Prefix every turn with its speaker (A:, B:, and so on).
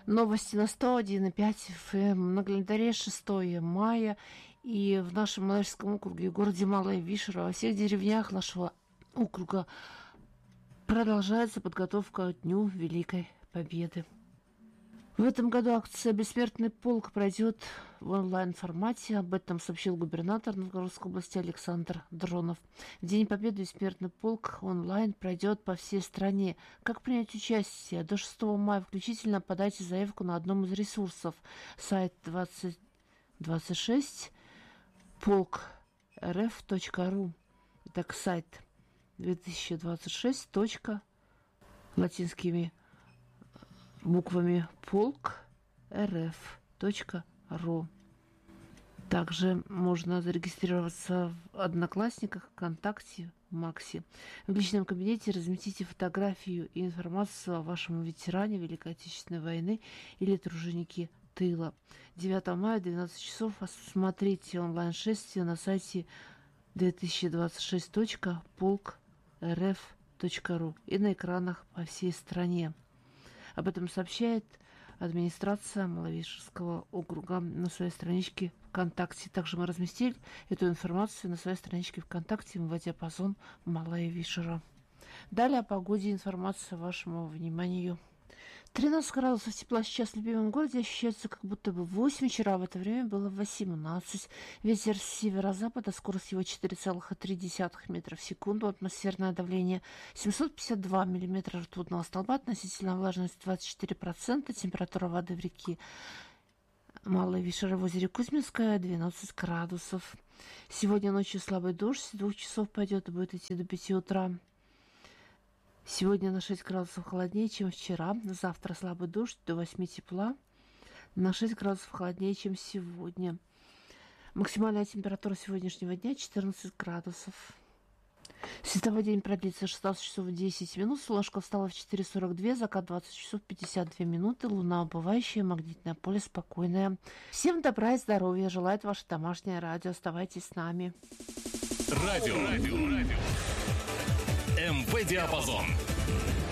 A: Новости на 101,5 FM. На календаре 6 мая. И в нашем Малайском округе, в городе Малая Вишера, во всех деревнях нашего округа продолжается подготовка к Дню Великой Победы. В этом году акция «Бессмертный полк» пройдет в онлайн-формате. Об этом сообщил губернатор Новгородской области Александр Дронов. В День Победы «Бессмертный полк» онлайн пройдет по всей стране. Как принять участие? До 6 мая включительно подайте заявку на одном из ресурсов. Сайт 2026 polk.rf.ru. Так, сайт 2026. Латинскими буквами polk.rf.ru. Также можно зарегистрироваться в Одноклассниках, ВКонтакте, Макси. В личном кабинете разместите фотографию и информацию о вашем ветеране Великой Отечественной войны или труженике тыла. 9 мая, 12 часов. Смотрите онлайн-шествие на сайте 2026.polk.rf.ru и на экранах по всей стране. Об этом сообщает администрация Маловишерского округа на своей страничке ВКонтакте. Также мы разместили эту информацию на своей страничке ВКонтакте «Мвадиапазон Малая Вишера». Далее о погоде информация вашему вниманию. 13 градусов тепла сейчас в любимом городе ощущается как будто бы 8. Вчера в это время было 18. Ветер с северо-запада, скорость его 4,3 метра в секунду. Атмосферное давление 752 миллиметра ртутного столба. Относительная влажность 24%. Температура воды в реке Малая Вишера в озере Кузьминская 12 градусов. Сегодня ночью слабый дождь. С 2 часов пойдет и будет идти до 5 утра. Сегодня на 6 градусов холоднее, чем вчера. Завтра слабый дождь, до 8 тепла. На 6 градусов холоднее, чем сегодня. Максимальная температура сегодняшнего дня 14 градусов. Световой день продлится 16 часов 10 минут. Солнышко встало в 4:42, закат 20 часов 52 минуты. Луна убывающая, магнитное поле спокойное. Всем добра и здоровья желает ваше домашнее радио. Оставайтесь с нами.
B: Радио. МВ-диапазон.